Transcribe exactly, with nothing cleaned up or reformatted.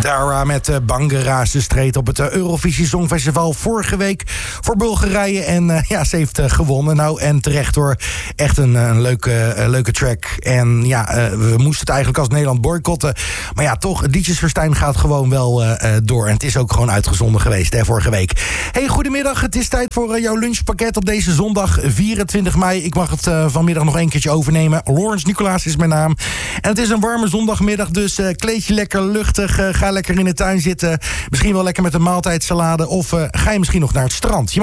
Dara met uh, Bangera. Ze streed op het uh, Eurovisie Songfestival vorige week voor Bulgarije. En uh, ja, ze heeft uh, gewonnen. Nou, en terecht hoor. Echt een, een leuke, uh, leuke track. En ja, uh, we moesten het eigenlijk als Nederland boycotten. Maar ja, toch, Liedjesverstijn gaat gewoon wel uh, door. En het is ook gewoon uitgezonden geweest, hè, vorige week. Hey, goedemiddag. Het is tijd voor uh, jouw lunchpakket op deze zondag vierentwintig mei. Ik mag het uh, vanmiddag nog een keertje overnemen. Lawrence Nicolaas is mijn naam. En het is een warme zondagmiddag, dus uh, kleed je lekker luchtig. Uh, ga lekker in de tuin zitten. Misschien wel lekker met een maaltijdsalade. Of uh, ga je misschien nog naar het strand. Je